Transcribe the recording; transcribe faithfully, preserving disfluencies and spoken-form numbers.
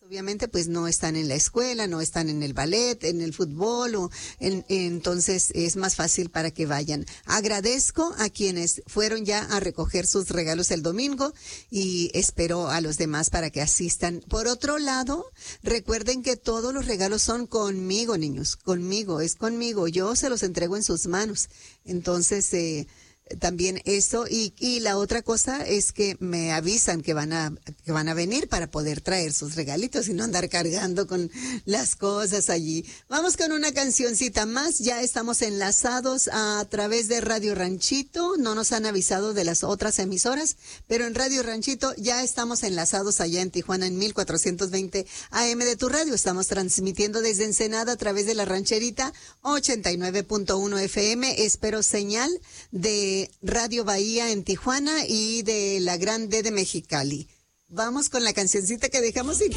Obviamente, pues no están en la escuela, no están en el ballet, en el fútbol, o en, entonces es más fácil para que vayan. Agradezco a quienes fueron ya a recoger sus regalos el domingo y espero a los demás para que asistan. Por otro lado, recuerden que todos los regalos son conmigo, niños, conmigo, es conmigo. Yo se los entrego en sus manos. Entonces, eh, también eso, y, y la otra cosa es que me avisan que van a, que van a venir para poder traer sus regalitos y no andar cargando con las cosas allí. Vamos con una cancioncita más, ya estamos enlazados a través de Radio Ranchito, no nos han avisado de las otras emisoras, pero en Radio Ranchito ya estamos enlazados allá en Tijuana en mil cuatrocientos veinte A M de tu radio, estamos transmitiendo desde Ensenada a través de la rancherita ochenta y nueve punto uno F M, espero señal de Radio Bahía en Tijuana y de la Grande de Mexicali. Vamos con la cancioncita que dejamos y